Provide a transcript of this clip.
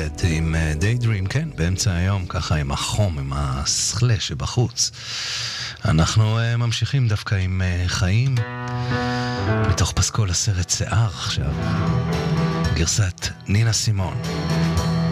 Head עם Daydream, כן, באמצע היום, ככה עם החום, עם הסכלה שבחוץ. אנחנו ממשיכים דווקא עם חיים, מתוך פסקול הסרט שיער עכשיו, גרסת נינה סימון.